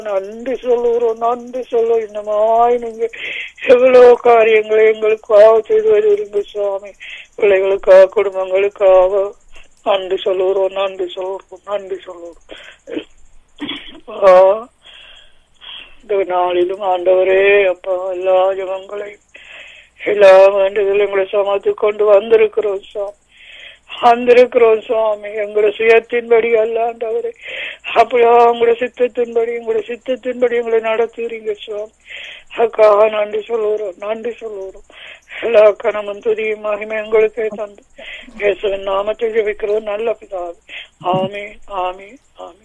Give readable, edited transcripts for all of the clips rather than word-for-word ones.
நன்றி சொல்லுகிறோம், நன்றி சொல்லுவோம். இன்னமாய் நீங்க எவ்வளவு காரியங்களை எங்களுக்காக செய்து வருவீங்க சுவாமி. பிள்ளைகளுக்காக, குடும்பங்களுக்காக நன்றி சொல்லுகிறோம், நன்றி சொல்லுறோம், நன்றி சொல்லுறோம். இந்த நாளிலும் ஆண்டவரே அப்பா எல்லா ஜபங்களையும் எல்லா வேண்டுதலும் எங்களை சமாளித்து கொண்டு வந்திருக்கிறோம் சுவாமி, வந்திருக்கிறோம் சுவாமி. எங்களுடைய சுயத்தின்படி அல்லாண்டவரே அப்படியா உங்களுடைய சித்தத்தின்படி, உங்களுடைய சித்தத்தின்படி எங்களை நடத்துறீங்க சுவாமி. அதுக்காக நன்றி சொல்லுகிறோம், நன்றி சொல்லுகிறோம். எல்லா கணமும் துதியும் மகிமை எங்களுக்கே தந்து இயேசுவின் நாமத்தில் ஜெபிக்கிறோம் நல்ல பிதாவே. ஆமென், ஆமென், ஆமென்.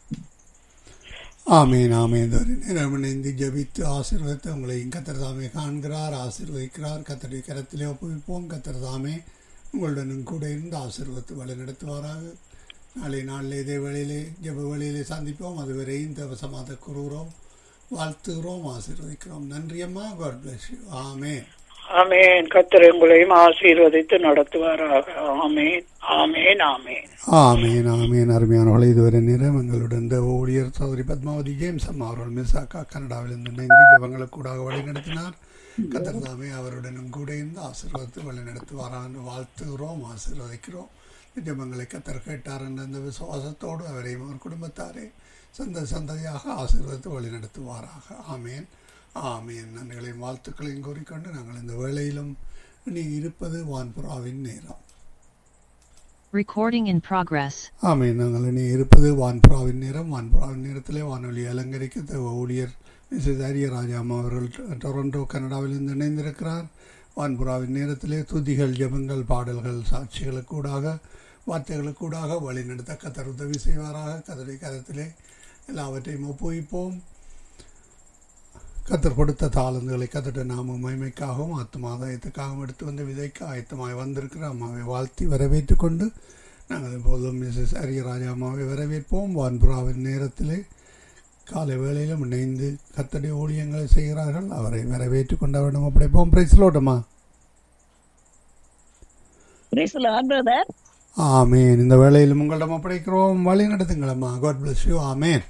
ஆமீன் ஆமீன். நேரம் இணைந்து ஜபித்து ஆசீர்வதித்து உங்களையும் கர்த்தர் தாமே காண்கிறார், ஆசீர்வதிக்கிறார். கர்த்தருடைய கரத்திலே ஒப்புவிப்போம். கர்த்தர் தாமே உங்களுடனும் கூட இருந்து ஆசீர்வதித்து வழி நடத்துவாராக. நாளை நாளில் இதே வேளையிலே ஜப வேளையிலே சந்திப்போம். அதுவரை இந்த வசமாக கூறுகிறோம், வாழ்த்துகிறோம், ஆசீர்வதிக்கிறோம். நன்றி அம்மா. God bless you. ஆமேன், ஆமென். கர்த்தர் உங்களையும் ஆசீர்வதித்து நடத்துவாராக. ஆமென், ஆமென், ஆமென், ஆமீன் ஆமீன். அருமையானவளை இதுவரை நேரம் எங்களுடன் இந்த ஊழியர் சௌதரி பத்மாவதி ஜேம்ஸ் அம்மா அவர்கள் மிஸ்ஸாக்கா கனடாவிலிருந்து இணைந்து ஜபங்களுக்கு கூட வழி நடத்தினார். கர்த்தர் தாமே அவருடனும் கூட இருந்து ஆசீர்வதித்து வழி நடத்துவாரான்னு வாழ்த்துகிறோம், ஆசீர்வதிக்கிறோம். ஜபங்களை கர்த்தர் கேட்டார் என்ற அந்த விசுவாசத்தோடு அவரையும் அவர் குடும்பத்தாரே சந்ததியாக ஆசீர்வதித்து வழி நடத்துவாராக. ஆமேன், ஆமேன். நன்றிகளையும் வாழ்த்துக்களையும் கூறிக்கொண்டு நாங்கள் இந்த வேளையிலும் நீ இருப்பது வான்புறாவின் நேரம். Recording in progress. ஆமேன். நாங்கள் இனி இருப்பது வான்புறாவின் நேரம். வான்புறாவின் நேரத்திலே வானொலி அலங்கரிக்க ஊழியர் மிஸ்ஸஸ் ஆரியராஜா அம்மா அவர்கள் டொரண்டோ கனடாவிலிருந்து இணைந்திருக்கிறார். வான்புறாவின் நேரத்திலே துதிகள், ஜெபங்கள், பாடல்கள், சாட்சிகளுக்கூடாக, வார்த்தைகளுக்கூடாக வழி நடத்த கர்த்தர் உதவி செய்வாராக. கர்த்தருடைய கரத்திலே எல்லாவற்றையும் ஒப்புவிப்போம். கர்த்தர் கொடுத்த தாளந்துகளை கர்த்தருடைய நாம மகிமைக்காகவும் ஆத்மாதாயத்துக்காகவும் எடுத்து வந்து விதைக்க ஆயத்தமாய் வந்திருக்கிற அம்மாவை வாழ்த்தி வரவேற்று கொண்டு நாங்கள் இப்போதும் மிஸ்ஸஸ் ஆரியராஜா அம்மாவை வரவேற்போம். வான்புறாவின் நேரத்திலே காலை வேளையிலும் இணைந்து கர்த்தருடைய ஊழியங்களை செய்கிறார்கள். அவரை வரவேற்று கொண்டு அவரிடம் ஒப்படைப்போம். பிரைஸ் லோட்டமா. ஆமேன். இந்த வேளையிலும் உங்களிடம் ஒப்படைக்கிறோம், வழி நடத்துங்களம்மா. God bless you. ஆமேன்.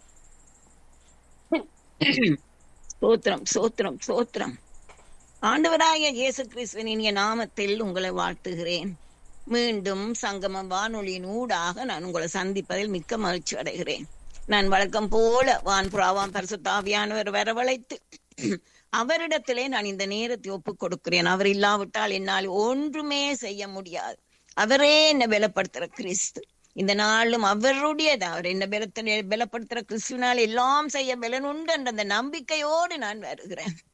சோத்திரம் சோத்திரம் சோத்திரம். ஆண்டவராகிய இயேசு கிறிஸ்துவின் இனிய நாமத்தில் உங்களை வாழ்த்துகிறேன். மீண்டும் சங்கமம் வானொலியின் ஊடாக நான் உங்களை சந்திப்பதில் மிக்க மகிழ்ச்சி அடைகிறேன். நான் வழக்கம் போல வான்புறாவாம் பரிசுத்த ஆவியானவர் வரவழைத்து அவரிடத்திலே நான் இந்த நேரத்தை ஒப்புக் கொடுக்கிறேன். அவர் இல்லாவிட்டால் என்னால் ஒன்றுமே செய்ய முடியாது. அவரே என்னை பலப்படுத்துற கிறிஸ்து. இந்த நாளும் அவருடையது. அவர் என்ன பலப்படுத்துற கிறிஸ்துவினால் எல்லாம் செய்ய பலன் உண்டு என்ற அந்த நம்பிக்கையோடு நான் வருகிறேன்.